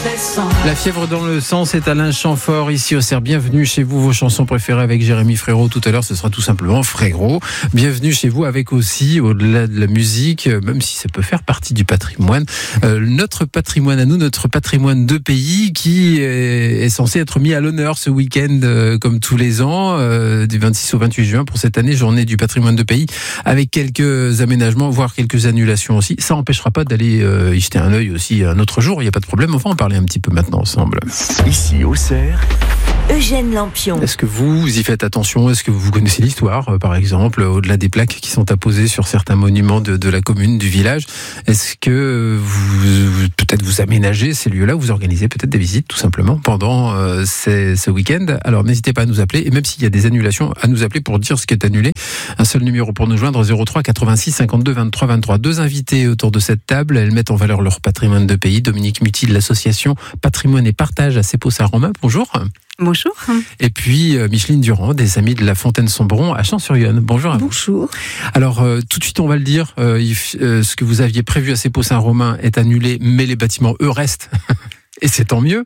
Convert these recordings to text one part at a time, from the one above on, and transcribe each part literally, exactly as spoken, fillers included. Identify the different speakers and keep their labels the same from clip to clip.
Speaker 1: La fièvre dans le sang, c'est Alain Chamfort ici au Cerf. Bienvenue chez vous, vos chansons préférées avec Jérémy Frérot. Tout à l'heure, ce sera tout simplement Frérot. Bienvenue chez vous avec aussi, au-delà de la musique, même si ça peut faire partie du patrimoine, euh, notre patrimoine à nous, notre patrimoine de pays qui est, est censé être mis à l'honneur ce week-end, euh, comme tous les ans, euh, du vingt-six au vingt-huit juin pour cette année, journée du patrimoine de pays, avec quelques aménagements, voire quelques annulations aussi. Ça n'empêchera pas d'aller euh, y jeter un œil aussi un autre jour, il n'y a pas de problème. On va en parler un petit peu maintenant ensemble.
Speaker 2: Ici au Cerf,
Speaker 3: Eugène Lampion.
Speaker 1: Est-ce que vous y faites attention? Est-ce que vous connaissez l'histoire, euh, par exemple, au-delà des plaques qui sont apposées sur certains monuments de, de la commune, du village? Est-ce que vous, vous peut-être vous aménagez ces lieux-là, vous organisez peut-être des visites tout simplement pendant euh, ces, ce week-end? Alors n'hésitez pas à nous appeler, et même s'il y a des annulations, à nous appeler pour dire ce qui est annulé. Un seul numéro pour nous joindre, zéro trois quatre-vingt-six cinquante-deux vingt-trois vingt-trois. Deux invités autour de cette table, elles mettent en valeur leur patrimoine de pays. Dominique Muti de l'association Patrimoine et Partage à Cepo-Saint-Romain. Bonjour.
Speaker 4: Bonjour.
Speaker 1: Et puis euh, Micheline Durand, des Amis de la Fontaine-Sombron à Champs-sur-Yonne. Bonjour à vous.
Speaker 4: Bonjour.
Speaker 1: Alors euh, tout de suite on va le dire, euh, il, euh, ce que vous aviez prévu à Cepo-Saint-Romain est annulé, mais les bâtiments eux restent, et c'est tant mieux.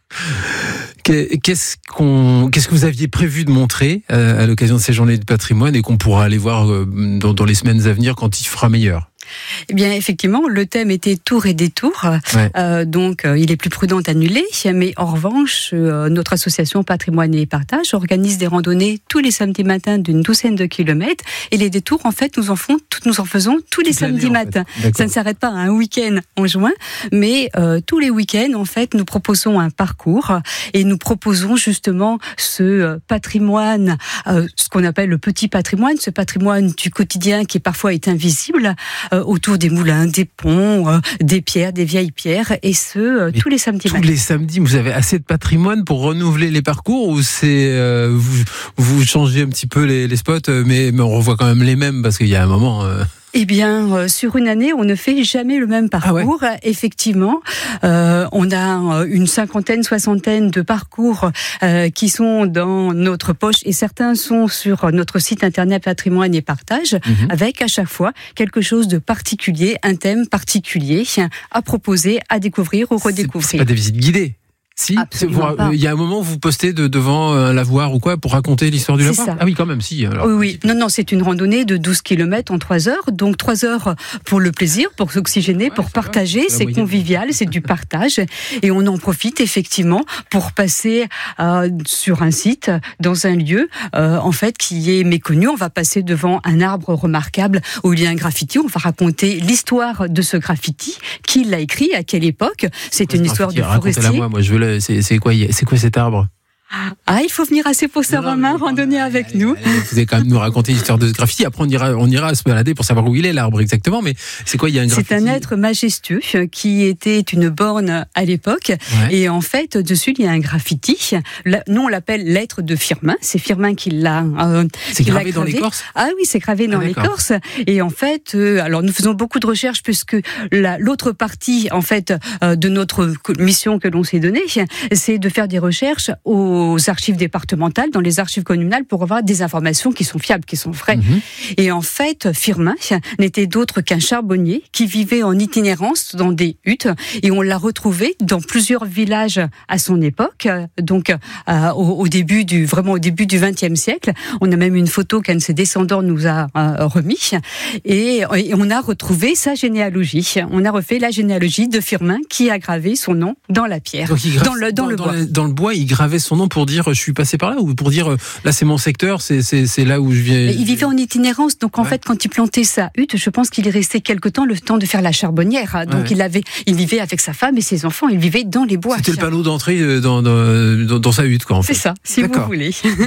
Speaker 1: Qu'est-ce, qu'on, qu'est-ce que vous aviez prévu de montrer euh, à l'occasion de ces journées de patrimoine et qu'on pourra aller voir euh, dans, dans les semaines à venir quand il fera meilleur?
Speaker 4: Eh bien, effectivement, le thème était tour et détour. Ouais. Euh, donc, euh, il est plus prudent d'annuler. Mais en revanche, euh, notre association Patrimoine et Partage organise des randonnées tous les samedis matins d'une douzaine de kilomètres. Et les détours, en fait, nous en, font, nous en faisons tous les Toute samedis matins. En fait. Ça ne s'arrête pas à un week-end en juin, mais euh, tous les week-ends, en fait, nous proposons un parcours et nous proposons justement ce patrimoine, euh, ce qu'on appelle le petit patrimoine, ce patrimoine du quotidien qui parfois est invisible, euh, autour des moulins, des ponts, euh, des pierres, des vieilles pierres, et ce, euh, tous les samedis
Speaker 1: tous
Speaker 4: matins.
Speaker 1: Tous les samedis, vous avez assez de patrimoine pour renouveler les parcours, ou c'est euh, vous, vous changez un petit peu les, les spots, mais, mais on revoit quand même les mêmes, parce qu'il y a un moment... Euh...
Speaker 4: Eh bien, euh, sur une année, on ne fait jamais le même parcours. Ah ouais. Effectivement, euh, on a une cinquantaine, soixantaine de parcours euh, qui sont dans notre poche, et certains sont sur notre site internet Patrimoine et Partage, mmh. avec à chaque fois quelque chose de particulier, un thème particulier à proposer, à découvrir ou redécouvrir.
Speaker 1: C'est, c'est pas des visites guidées? Si, il y a un moment où vous postez de, devant un lavoir ou quoi pour raconter l'histoire du lavoir. Ah oui, quand même, si. Alors.
Speaker 4: Oui, oui. Non, non, c'est une randonnée de douze kilomètres en trois heures. Donc trois heures pour le plaisir, pour s'oxygéner, ouais, pour partager. C'est, c'est convivial, c'est du partage. Et on en profite effectivement pour passer euh, sur un site, dans un lieu, euh, en fait, qui est méconnu. On va passer devant un arbre remarquable où il y a un graffiti. On va raconter l'histoire de ce graffiti, qui l'a écrit, à quelle époque. C'est quoi, une histoire de forestier.
Speaker 1: Moi, moi, je veux C'est, c'est, quoi, c'est quoi cet arbre?
Speaker 4: Ah, il faut venir à Cepo-Saint-Romain randonner avec allez, nous.
Speaker 1: Allez, vous allez quand même nous raconter l'histoire de ce graffiti. Après, on ira, on ira se balader pour savoir où il est, l'arbre exactement. Mais c'est quoi, il y a un graffiti?
Speaker 4: C'est un être majestueux qui était une borne à l'époque. Ouais. Et en fait, dessus, il y a un graffiti. Nous, on l'appelle l'être de Firmin. C'est Firmin qui l'a. Euh,
Speaker 1: c'est
Speaker 4: qui
Speaker 1: gravé
Speaker 4: l'a
Speaker 1: dans l'écorce?
Speaker 4: Ah oui, c'est gravé dans ah, l'écorce. Et en fait, euh, alors nous faisons beaucoup de recherches puisque la, l'autre partie, en fait, euh, de notre mission que l'on s'est donnée, c'est de faire des recherches au aux archives départementales, dans les archives communales, pour avoir des informations qui sont fiables, qui sont vraies. Mmh. Et en fait, Firmin n'était d'autre qu'un charbonnier qui vivait en itinérance dans des huttes, et on l'a retrouvé dans plusieurs villages à son époque, donc euh, au, au début du, vraiment au début du vingtième siècle. On a même une photo qu'un de ses descendants nous a euh, remis, et, et on a retrouvé sa généalogie. On a refait la généalogie de Firmin qui a gravé son nom dans la pierre,
Speaker 1: donc il grave,
Speaker 4: dans le dans, dans le
Speaker 1: dans
Speaker 4: bois.
Speaker 1: Le, dans le bois, il gravait son nom pour dire je suis passé par là, ou pour dire là c'est mon secteur, c'est, c'est, c'est là où je viens.
Speaker 4: Il vivait en itinérance, donc en ouais. fait quand il plantait sa hutte, je pense qu'il est resté quelque temps le temps de faire la charbonnière. Donc ouais. il avait, il vivait avec sa femme et ses enfants, il vivait dans les bois.
Speaker 1: C'était le panneau d'entrée dans, dans, dans, dans sa hutte, quoi, en fait.
Speaker 4: C'est ça, si D'accord. vous voulez.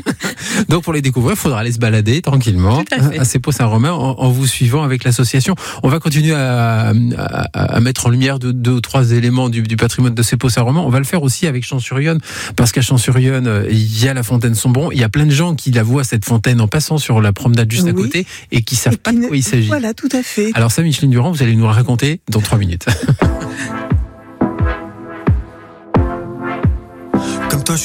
Speaker 1: Donc pour les découvrir, il faudra aller se balader tranquillement à, à Cepo-Saint-Romain en, en vous suivant avec l'association. On va continuer à, à, à mettre en lumière deux, deux ou trois éléments du, du patrimoine de Cepo-Saint-Romain. On va le faire aussi avec Champs-sur-Yonne, parce qu'à Champs-sur-Yonne, il y a la Fontaine-Sombron. Il y a plein de gens qui la voient, cette fontaine, en passant sur la promenade juste oui. à côté, et qui savent et pas qui de quoi ne... il s'agit.
Speaker 3: Voilà, tout à fait.
Speaker 1: Alors ça, Micheline Durand, vous allez nous le raconter dans trois minutes.